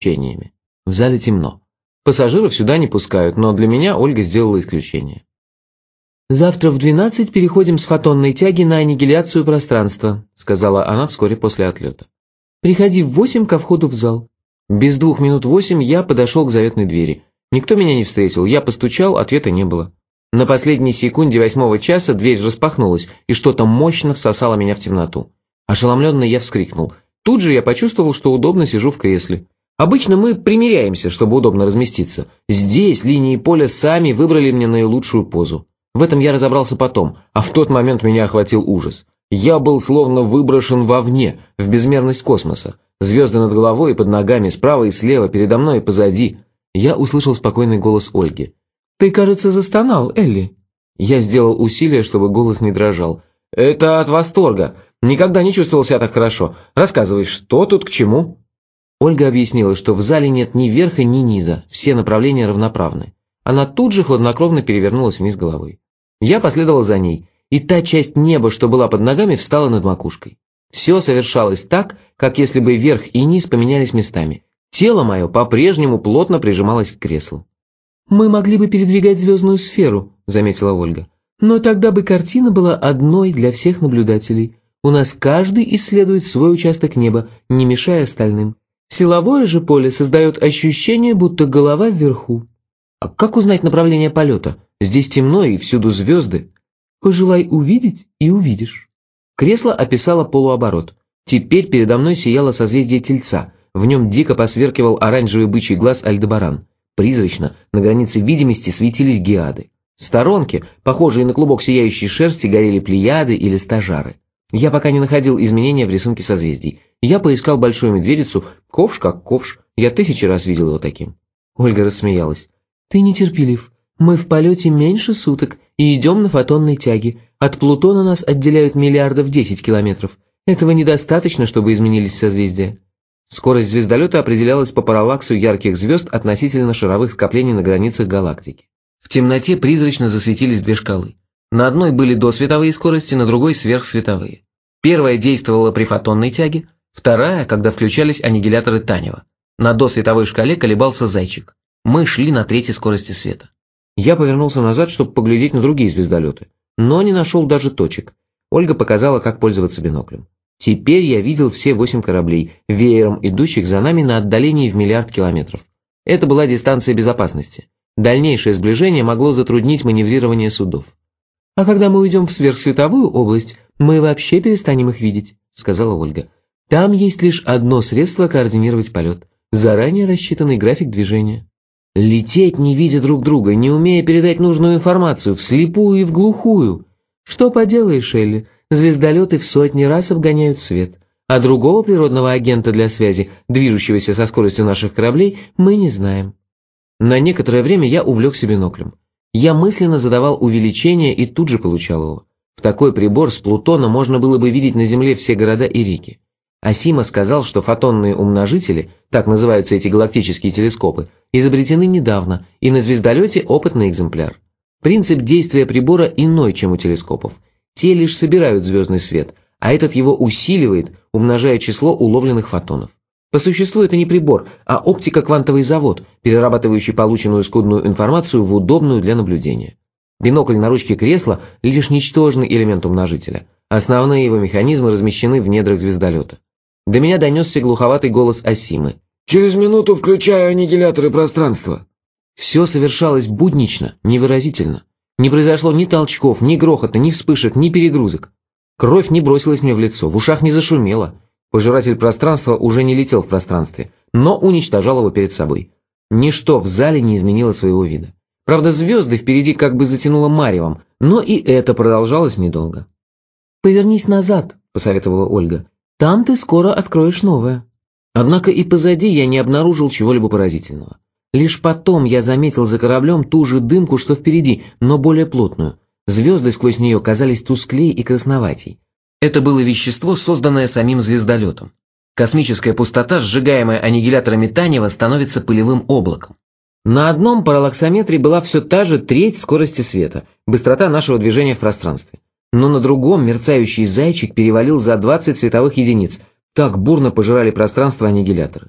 исключениями. В зале темно. Пассажиров сюда не пускают, но для меня Ольга сделала исключение. «Завтра в 12 переходим с фотонной тяги на аннигиляцию пространства», сказала она вскоре после отлета. «Приходи в 8 ко входу в зал». Без 2 минут 8 я подошел к заветной двери. Никто меня не встретил, я постучал, ответа не было. На последней секунде 8-го часа дверь распахнулась, и что-то мощно всосало меня в темноту. Ошеломленный я вскрикнул. Тут же я почувствовал, что удобно сижу в кресле. Обычно мы примеряемся, чтобы удобно разместиться. Здесь линии поля сами выбрали мне наилучшую позу. В этом я разобрался потом, а в тот момент меня охватил ужас. Я был словно выброшен вовне, в безмерность космоса. Звезды над головой и под ногами, справа и слева, передо мной и позади. Я услышал спокойный голос Ольги. «Ты, кажется, застонал, Элли». Я сделал усилие, чтобы голос не дрожал. «Это от восторга. Никогда не чувствовал себя так хорошо. Рассказывай, что тут к чему?» Ольга объяснила, что в зале нет ни верха, ни низа, все направления равноправны. Она тут же хладнокровно перевернулась вниз головой. Я последовал за ней, и та часть неба, что была под ногами, встала над макушкой. Все совершалось так, как если бы верх и низ поменялись местами. Тело мое по-прежнему плотно прижималось к креслу. «Мы могли бы передвигать звездную сферу», — заметила Ольга. «Но тогда бы картина была одной для всех наблюдателей. У нас каждый исследует свой участок неба, не мешая остальным. Силовое же поле создает ощущение, будто голова вверху». «А как узнать направление полета? Здесь темно и всюду звезды». «Пожелай увидеть и увидишь». Кресло описало полуоборот. Теперь передо мной сияло созвездие Тельца. В нем дико посверкивал оранжевый бычий глаз Альдебаран. Призрачно, на границе видимости, светились геады. В сторонке, похожие на клубок сияющей шерсти, горели плеяды или стажары. Я пока не находил изменения в рисунке созвездий. Я поискал большую медведицу, ковш как ковш, я 1000 раз видел его таким. Ольга рассмеялась. «Ты нетерпелив. Мы в полете меньше суток и идем на фотонной тяге. От Плутона нас отделяют 10 миллиардов километров. Этого недостаточно, чтобы изменились созвездия». Скорость звездолета определялась по параллаксу ярких звезд относительно шаровых скоплений на границах галактики. В темноте призрачно засветились 2 шкалы. На одной были досветовые скорости, на другой сверхсветовые. Первая действовала при фотонной тяге, вторая, когда включались аннигиляторы Танева. На досветовой шкале колебался зайчик. Мы шли на 3-й скорости света. Я повернулся назад, чтобы поглядеть на другие звездолеты, но не нашел даже точек. Ольга показала, как пользоваться биноклем. Теперь я видел все 8 кораблей, веером идущих за нами на отдалении в 1 миллиард километров. Это была дистанция безопасности. Дальнейшее сближение могло затруднить маневрирование судов. «А когда мы уйдем в сверхсветовую область, мы вообще перестанем их видеть», — сказала Ольга. «Там есть лишь одно средство координировать полет — заранее рассчитанный график движения». Лететь, не видя друг друга, не умея передать нужную информацию, вслепую и в глухую. Что поделаешь, Элли, звездолеты в сотни раз обгоняют свет, а другого природного агента для связи, движущегося со скоростью наших кораблей, мы не знаем. На некоторое время я увлекся биноклем. Я мысленно задавал увеличение и тут же получал его. В такой прибор с Плутона можно было бы видеть на Земле все города и реки. Асима сказал, что фотонные умножители, так называются эти галактические телескопы, изобретены недавно, и на звездолете опытный экземпляр. Принцип действия прибора иной, чем у телескопов. Те лишь собирают звездный свет, а этот его усиливает, умножая число уловленных фотонов. По существу это не прибор, а оптико-квантовый завод, перерабатывающий полученную скудную информацию в удобную для наблюдения. Бинокль на ручке кресла – лишь ничтожный элемент умножителя. Основные его механизмы размещены в недрах звездолета. До меня донесся глуховатый голос Асимы. «Через минуту включаю аннигиляторы пространства». Все совершалось буднично, невыразительно. Не произошло ни толчков, ни грохота, ни вспышек, ни перегрузок. Кровь не бросилась мне в лицо, в ушах не зашумело. Пожиратель пространства уже не летел в пространстве, но уничтожал его перед собой. Ничто в зале не изменило своего вида. Правда, звезды впереди как бы затянуло маревом, но и это продолжалось недолго. «Повернись назад», — посоветовала Ольга. «Там ты скоро откроешь новое». Однако и позади я не обнаружил чего-либо поразительного. Лишь потом я заметил за кораблем ту же дымку, что впереди, но более плотную. Звезды сквозь нее казались тусклее и красноватей. Это было вещество, созданное самим звездолетом. Космическая пустота, сжигаемая аннигиляторами Танева, становится пылевым облаком. На одном параллаксометре была все та же треть скорости света, быстрота нашего движения в пространстве. Но на другом мерцающий зайчик перевалил за 20 световых единиц, так бурно пожирали пространство аннигиляторы.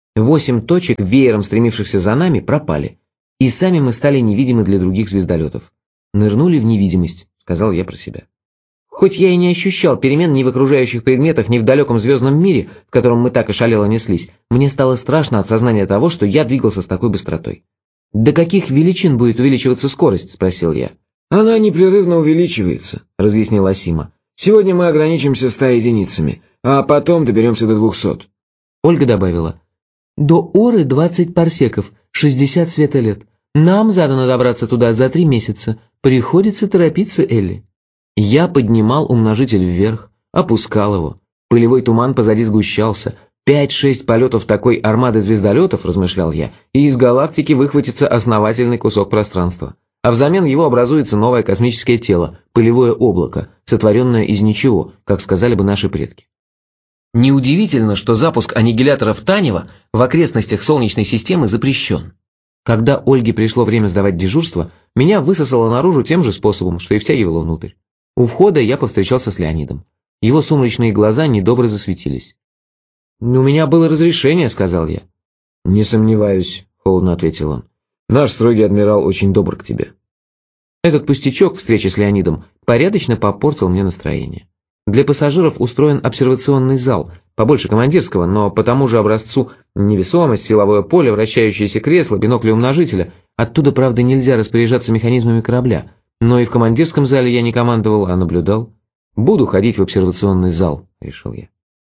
8 точек, веером стремившихся за нами, пропали. И сами мы стали невидимы для других звездолетов. «Нырнули в невидимость», — сказал я про себя. Хоть я и не ощущал перемен ни в окружающих предметах, ни в далеком звездном мире, в котором мы так ошалело неслись, мне стало страшно от сознания того, что я двигался с такой быстротой. «До каких величин будет увеличиваться скорость?» — спросил я. «Она непрерывно увеличивается», — разъяснила Сима. «Сегодня мы ограничимся 100 единицами, а потом доберемся до 200». Ольга добавила. «До Оры 20 парсеков, 60 светолет. Нам задано добраться туда за 3 месяца. Приходится торопиться, Элли». Я поднимал умножитель вверх, опускал его. Пылевой туман позади сгущался. 5-6 полетов такой армады звездолетов, размышлял я, и из галактики выхватится основательный кусок пространства. А взамен его образуется новое космическое тело, пылевое облако, сотворенное из ничего, как сказали бы наши предки. Неудивительно, что запуск аннигиляторов Танева в окрестностях Солнечной системы запрещен. Когда Ольге пришло время сдавать дежурство, меня высосало наружу тем же способом, что и втягивало внутрь. У входа я повстречался с Леонидом. Его сумрачные глаза недобро засветились. «У меня было разрешение», — сказал я. «Не сомневаюсь», — холодно ответил он. «Наш строгий адмирал очень добр к тебе». Этот пустячок, встречи с Леонидом, порядочно попортил мне настроение. Для пассажиров устроен обсервационный зал, побольше командирского, но по тому же образцу невесомость, силовое поле, вращающиеся кресла, бинокли умножителя. Оттуда, правда, нельзя распоряжаться механизмами корабля, но и в командирском зале я не командовал, а наблюдал. «Буду ходить в обсервационный зал», — решил я.